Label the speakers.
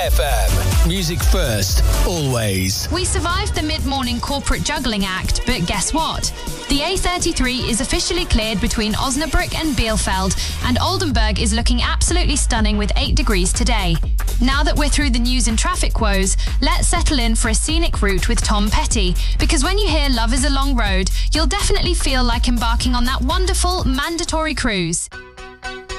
Speaker 1: FM. Music first, always.
Speaker 2: We survived the mid-morning corporate juggling act, but guess what? The A33 is officially cleared between Osnabrück and Bielefeld, and Oldenburg is looking absolutely stunning with 8 degrees today. Now that we're through the news and traffic woes, let's settle in for a scenic route with Tom Petty, because when you hear Love is a Long Road, you'll definitely feel like embarking on that wonderful, mandatory cruise.